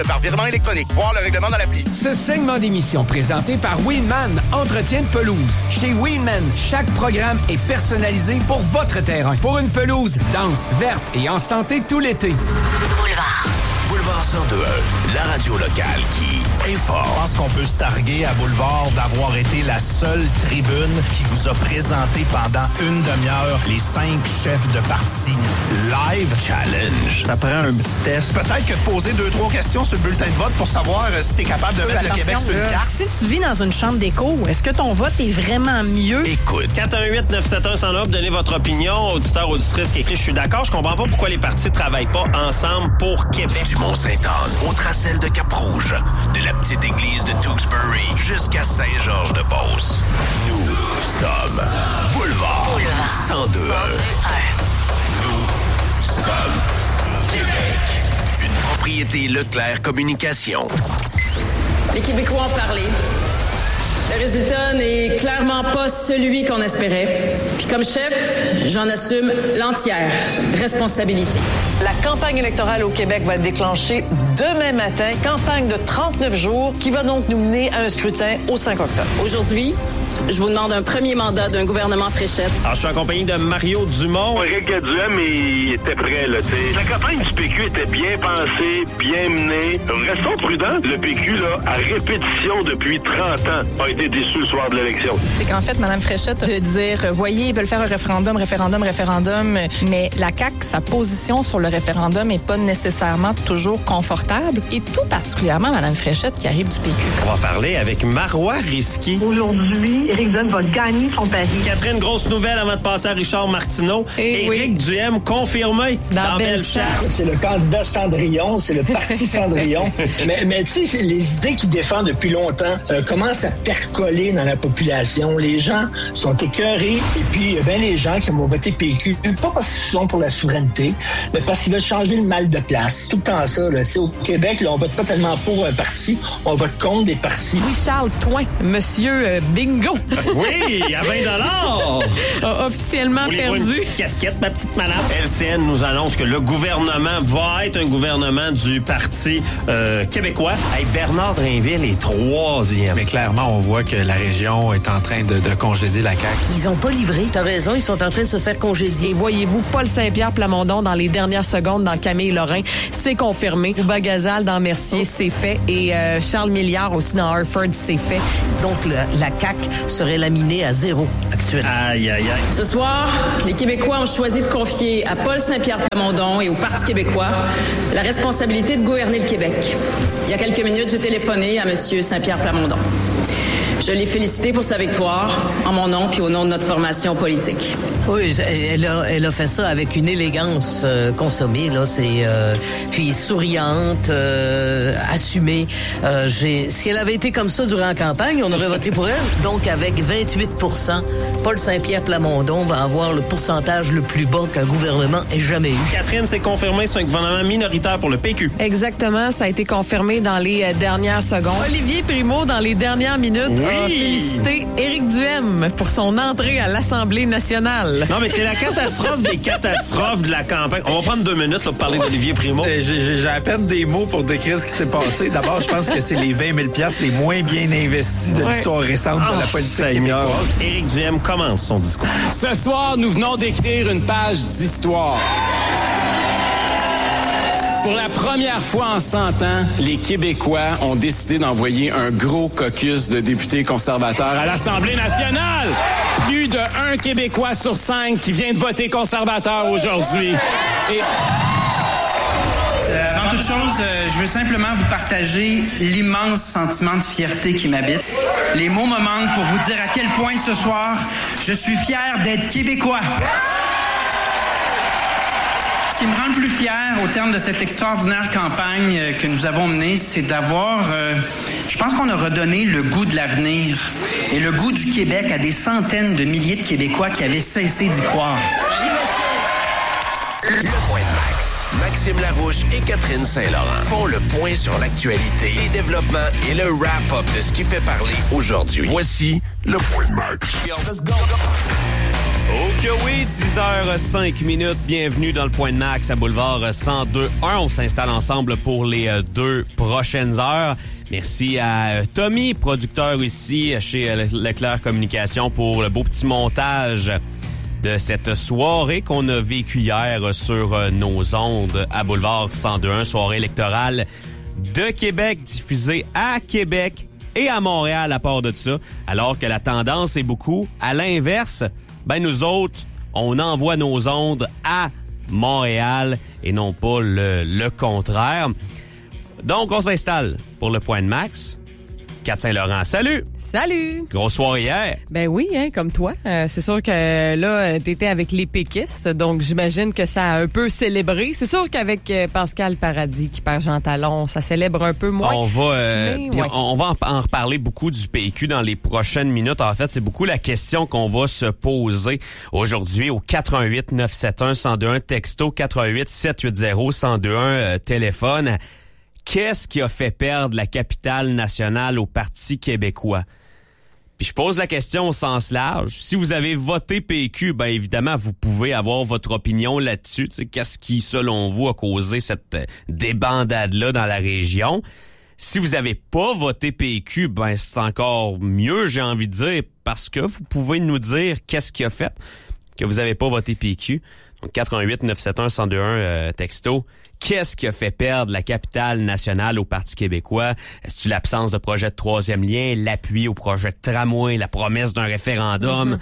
Par virement électronique. Voir le règlement dans l'appli. Ce segment d'émission présenté par Wheelman, entretien de pelouse. Chez Wheelman, chaque programme est personnalisé pour votre terrain. Pour une pelouse dense, verte et en santé tout l'été. Boulevard 102.1, la radio locale qui informe. Je pense qu'on peut se targuer à Boulevard d'avoir été la seule tribune qui vous a présenté pendant une demi-heure les 5 chefs de parti live. Challenge. Ça prend un petit test. Peut-être que de poser 2-3 questions sur le bulletin de vote pour savoir si t'es capable de mettre le Québec sur une carte. Si tu vis dans une chambre d'écho, est-ce que ton vote est vraiment mieux? Écoute. 418-971-109, donnez votre opinion. Auditeur, auditrice qui écrit « Je suis d'accord, je comprends pas pourquoi les partis travaillent pas ensemble pour Québec. » Du Mont-Saint-Anne au Tracel de Cap-Rouge, de la petite église de Tewksbury jusqu'à Saint-Georges-de-Beauce. Nous sommes Boulevard 102.1. Nous sommes Québec. Une propriété Leclerc Communication. Les Québécois ont parlé. Le résultat n'est clairement pas celui qu'on espérait. Puis comme chef, j'en assume l'entière responsabilité. La campagne électorale au Québec va être déclenchée demain matin. Campagne de 39 jours qui va donc nous mener à un scrutin au 5 octobre. Aujourd'hui, je vous demande un premier mandat d'un gouvernement Fréchette. Alors, je suis en compagnie de Mario Dumont. Éric Duhem, il était prêt, là, t'sais. La campagne du PQ était bien pensée, bien menée. Restons prudents. Le PQ, là, à répétition depuis 30 ans, a été déçu le soir de l'élection. C'est qu'en fait, Mme Fréchette, de dire, voyez, ils veulent faire un référendum, mais la CAQ, sa position sur le référendum n'est pas nécessairement toujours confortable, et tout particulièrement Mme Fréchette qui arrive du PQ. On va parler avec Marois Risky. Aujourd'hui, Éric Duhem va gagner son pari. Catherine, grosse nouvelle avant de passer à Richard Martineau. Éric Duhem confirmé dans Bellechasse. C'est le candidat Cendrillon, c'est le parti Cendrillon. mais tu sais, les idées qu'il défend depuis longtemps commencent à percoler dans la population. Les gens sont écœurés, et puis les gens qui vont voter PQ, pas parce qu'ils sont pour la souveraineté, mais parce qu'ils veulent changer le mal de place. Tout le temps ça. Là. Au Québec, là, on vote pas tellement pour un parti, on vote contre des partis. Louis-Charles Toin, Monsieur Bingo. Oui, à 20 $. A officiellement perdu. Casquette, ma petite madame. LCN nous annonce que le gouvernement va être un gouvernement du Parti québécois. Hey, Bernard Drainville est 3e. Mais clairement, on voit que la région est en train de congédier la CAQ. Ils ont pas livré. T'as raison, ils sont en train de se faire congédier. Et voyez-vous, Paul Saint-Pierre Plamondon dans les dernières secondes dans Camille Lorrain, c'est confirmé. Bouba Gazal dans Mercier, c'est fait. Et Charles Milliard aussi dans Harford, c'est fait. Donc la CAQ serait laminée à 0 actuellement. Aïe, aïe, aïe. Ce soir, les Québécois ont choisi de confier à Paul Saint-Pierre Plamondon et au Parti québécois la responsabilité de gouverner le Québec. Il y a quelques minutes, j'ai téléphoné à M. Saint-Pierre Plamondon. Je l'ai félicité pour sa victoire, en mon nom puis au nom de notre formation politique. Oui, elle a fait ça avec une élégance consommée, là. C'est puis souriante, assumée. Si elle avait été comme ça durant la campagne, on aurait voté pour elle. Donc, avec 28%, Paul Saint-Pierre Plamondon va avoir le pourcentage le plus bas qu'un gouvernement ait jamais eu. Catherine, c'est confirmé, c'est un gouvernement minoritaire pour le PQ. Exactement, ça a été confirmé dans les dernières secondes. Olivier Primo, dans les dernières minutes, a félicité Éric Duhem pour son entrée à l'Assemblée nationale. Non, mais c'est la catastrophe des catastrophes de la campagne. On va prendre 2 minutes là, pour parler d'Olivier Primo. J'ai à peine des mots pour décrire ce qui s'est passé. D'abord, je pense que c'est les 20 000 $ les moins bien investis de l'histoire récente de la politique québécoise. Éric Duhem commence son discours. Ce soir, nous venons d'écrire une page d'histoire. Pour la première fois en 100 ans, les Québécois ont décidé d'envoyer un gros caucus de députés conservateurs à l'Assemblée nationale. Plus de 1 Québécois sur 5 qui vient de voter conservateur aujourd'hui. Avant toute chose, je veux simplement vous partager l'immense sentiment de fierté qui m'habite. Les mots me manquent pour vous dire à quel point ce soir, je suis fier d'être Québécois. Ce qui me rend le plus fier au terme de cette extraordinaire campagne que nous avons menée, c'est d'avoir, je pense qu'on a redonné le goût de l'avenir et le goût du Québec à des centaines de milliers de Québécois qui avaient cessé d'y croire. Le point de Max. Maxime Larouche et Catherine Saint-Laurent font le point sur l'actualité, les développements et le wrap-up de ce qui fait parler aujourd'hui. Voici le point de Max. Let's go. Oh que oui, 10h05. Bienvenue dans le Point de Max à Boulevard 102.1. On s'installe ensemble pour les 2 prochaines heures. Merci à Tommy, producteur ici chez Leclerc Communication, pour le beau petit montage de cette soirée qu'on a vécue hier sur nos ondes à Boulevard 102.1, soirée électorale de Québec, diffusée à Québec et à Montréal à part de ça, alors que la tendance est beaucoup à l'inverse. Ben nous autres, on envoie nos ondes à Montréal et non pas le contraire. Donc, on s'installe pour le Point de Max. Kat Saint-Laurent, salut! Salut! Grosse soirée hier. Ben oui, hein, comme toi. C'est sûr que là, t'étais avec les péquistes, donc j'imagine que ça a un peu célébré. C'est sûr qu'avec Pascal Paradis qui perd Jean Talon, ça célèbre un peu moins. On va en reparler beaucoup du PQ dans les prochaines minutes. En fait, c'est beaucoup la question qu'on va se poser aujourd'hui au 88 971 1021 texto, 88 780 1021 téléphone. Qu'est-ce qui a fait perdre la capitale nationale au Parti québécois? Puis je pose la question au sens large. Si vous avez voté PQ, ben évidemment, vous pouvez avoir votre opinion là-dessus. Tu sais, qu'est-ce qui, selon vous, a causé cette débandade-là dans la région? Si vous avez pas voté PQ, ben c'est encore mieux, j'ai envie de dire, parce que vous pouvez nous dire qu'est-ce qui a fait que vous avez pas voté PQ. Donc 88 971 1021 texto. Qu'est-ce qui a fait perdre la capitale nationale au Parti québécois? Est-ce l'absence de projet de troisième lien, l'appui au projet de tramway, la promesse d'un référendum?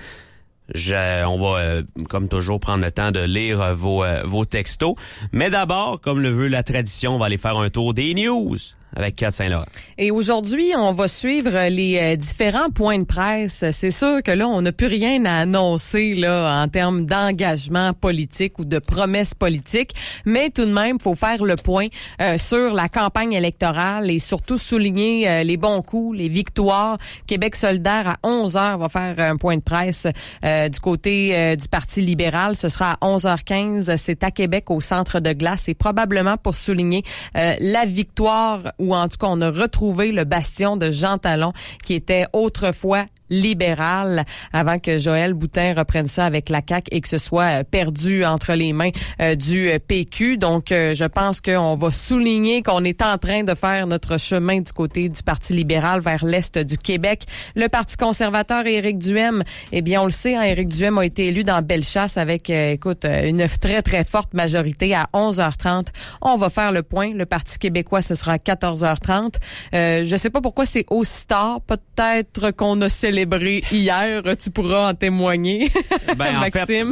On va, comme toujours, prendre le temps de lire vos textos. Mais d'abord, comme le veut la tradition, on va aller faire un tour des news avec Kat Saint-Laurent. Et aujourd'hui, on va suivre les différents points de presse. C'est sûr que là, on n'a plus rien à annoncer là en termes d'engagement politique ou de promesses politiques, mais tout de même, il faut faire le point sur la campagne électorale et surtout souligner les bons coups, les victoires. Québec solidaire à 11h va faire un point de presse du côté du Parti libéral. Ce sera à 11h15. C'est à Québec, au Centre de glace, et probablement pour souligner la victoire, ou en tout cas, on a retrouvé le bastion de Jean Talon, qui était autrefois libéral, avant que Joël Boutin reprenne ça avec la CAQ et que ce soit perdu entre les mains du PQ. Donc, je pense qu'on va souligner qu'on est en train de faire notre chemin du côté du Parti libéral vers l'est du Québec. Le Parti conservateur et Éric Duhaime, eh bien, on le sait, hein, Éric Duhaime a été élu dans Bellechasse avec, une très, très forte majorité à 11h30. On va faire le point. Le Parti québécois, ce sera à 14h30. Je sais pas pourquoi c'est aussi tard. Peut-être qu'on a célébré hier, tu pourras en témoigner, Maxime.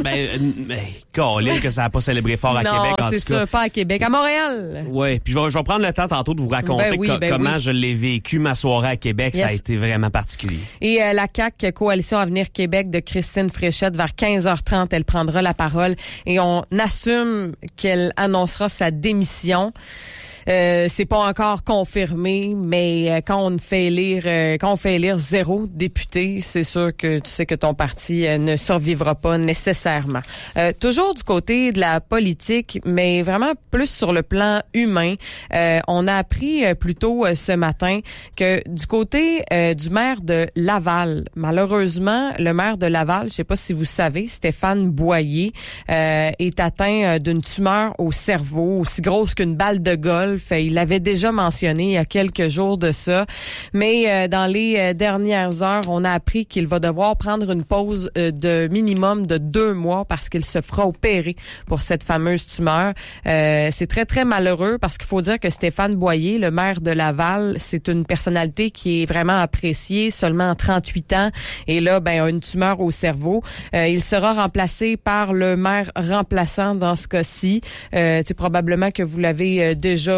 Colin, que ça n'a pas célébré fort à Québec, en tout cas. Non, c'est ça, pas à Québec, à Montréal. Oui, puis je vais prendre le temps tantôt de vous raconter comment je l'ai vécu, ma soirée à Québec. Yes. Ça a été vraiment particulier. Et la CAQ, Coalition Avenir Québec de Christine Fréchette, vers 15h30, elle prendra la parole et on assume qu'elle annoncera sa démission. C'est pas encore confirmé, mais quand on fait élire 0 député, c'est sûr que tu sais que ton parti ne survivra pas nécessairement. Toujours du côté de la politique, mais vraiment plus sur le plan humain. On a appris plus tôt ce matin que du côté du maire de Laval, malheureusement, le maire de Laval, je sais pas si vous savez, Stéphane Boyer, est atteint d'une tumeur au cerveau, aussi grosse qu'une balle de golf. Il l'avait déjà mentionné il y a quelques jours de ça. Mais dans les dernières heures, on a appris qu'il va devoir prendre une pause de minimum de 2 mois parce qu'il se fera opérer pour cette fameuse tumeur. C'est très, très malheureux parce qu'il faut dire que Stéphane Boyer, le maire de Laval, c'est une personnalité qui est vraiment appréciée, seulement 38 ans. Et là, a une tumeur au cerveau. Il sera remplacé par le maire remplaçant dans ce cas-ci. Probablement que vous l'avez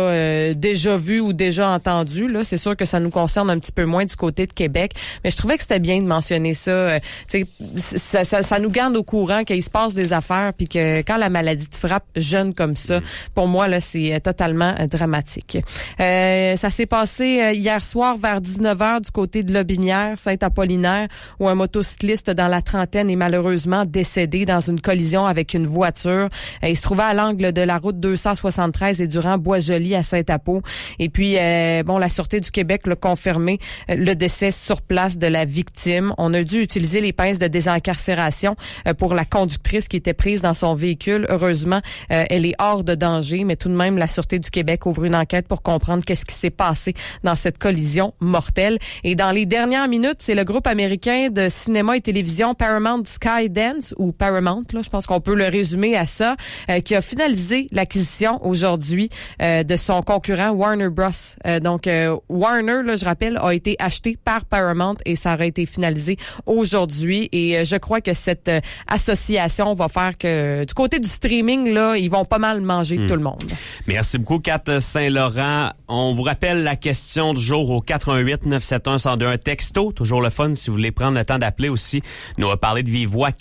déjà vu ou déjà entendu. Là, c'est sûr que ça nous concerne un petit peu moins du côté de Québec, mais je trouvais que c'était bien de mentionner ça. Ça nous garde au courant qu'il se passe des affaires, puis que quand la maladie te frappe jeune comme ça, pour moi là, c'est totalement dramatique. Ça s'est passé hier soir vers 19h du côté de Lobinière, Saint-Apollinaire, où un motocycliste dans la trentaine est malheureusement décédé dans une collision avec une voiture. Il se trouvait à l'angle de la route 273 et du rang Boisjoli à Saint-Apo. Et puis, la Sûreté du Québec l'a confirmé le décès sur place de la victime. On a dû utiliser les pinces de désincarcération pour la conductrice qui était prise dans son véhicule. Heureusement, elle est hors de danger, mais tout de même, la Sûreté du Québec ouvre une enquête pour comprendre qu'est-ce qui s'est passé dans cette collision mortelle. Et dans les dernières minutes, c'est le groupe américain de cinéma et télévision Paramount Skydance, ou Paramount, là, je pense qu'on peut le résumer à ça, qui a finalisé l'acquisition aujourd'hui de son concurrent Warner Bros. Warner, là, je rappelle, a été acheté par Paramount et ça aurait été finalisé aujourd'hui. Et je crois que cette association va faire que du côté du streaming, là, ils vont pas mal manger tout le monde. Merci beaucoup, Kat Saint-Laurent. On vous rappelle la question du jour au 88-971-1021 texto. Toujours le fun si vous voulez prendre le temps d'appeler aussi. Nous va parler de vive voix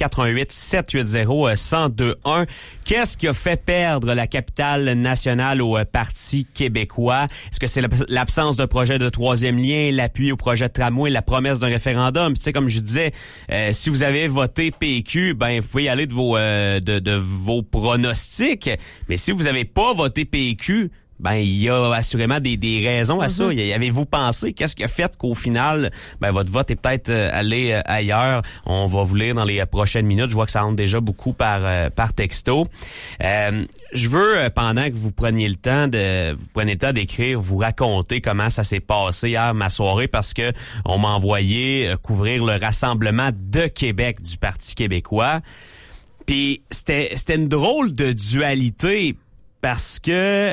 88-780-1021. Qu'est-ce qui a fait perdre la capitale nationale au Parti québécois? Est-ce que c'est l'absence de projet de troisième lien, l'appui au projet de tramway, la promesse d'un référendum? Tu sais, comme je disais, si vous avez voté PQ, ben vous pouvez y aller de vos pronostics. Mais si vous avez pas voté PQ, ben il y a assurément des raisons à ça. Y avez-vous pensé qu'est-ce qui a fait qu'au final, ben votre vote est peut-être allé ailleurs? On va vous lire dans les prochaines minutes. Je vois que ça rentre déjà beaucoup par texto. Je veux, pendant que vous preniez le temps d'écrire, vous raconter comment ça s'est passé hier ma soirée, parce que on m'a envoyé couvrir le rassemblement de Québec du Parti québécois. Puis c'était une drôle de dualité. Parce que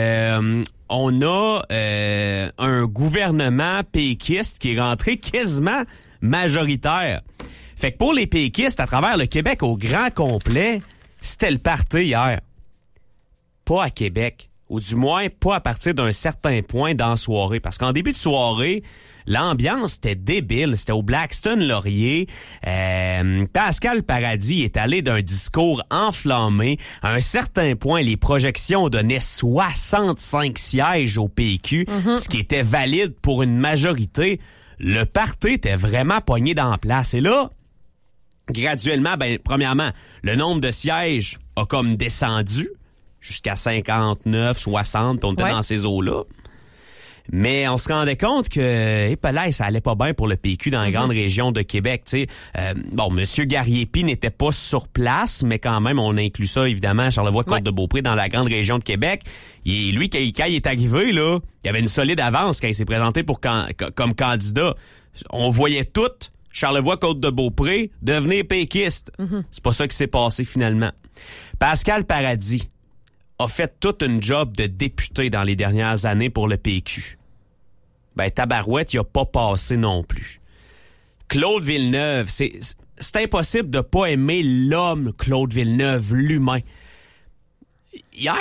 on a un gouvernement péquiste qui est rentré quasiment majoritaire. Fait que pour les péquistes, à travers le Québec au grand complet, c'était le party hier. Pas à Québec. Ou du moins, pas à partir d'un certain point dans la soirée. Parce qu'en début de soirée, l'ambiance était débile. C'était au Blackstone Laurier. Pascal Paradis est allé d'un discours enflammé. À un certain point, les projections donnaient 65 sièges au PQ, ce qui était valide pour une majorité. Le party était vraiment pogné dans la place. Et là, graduellement, premièrement, le nombre de sièges a comme descendu jusqu'à 59, 60, puis on était dans ces eaux-là. Mais on se rendait compte que ça allait pas bien pour le PQ dans la grande région de Québec. Tu sais, Monsieur Garriépi n'était pas sur place, mais quand même, on inclut ça, évidemment, Charlevoix-Côte-de-Beaupré, dans la grande région de Québec. Lui, quand il est arrivé, là, il avait une solide avance quand il s'est présenté comme candidat. On voyait tout Charlevoix-Côte-de-Beaupré devenir péquiste. C'est pas ça qui s'est passé finalement. Pascal Paradis a fait toute une job de député dans les dernières années pour le PQ. Tabarouette, il a pas passé non plus. Claude Villeneuve, c'est impossible de pas aimer l'homme Claude Villeneuve, l'humain. Hier,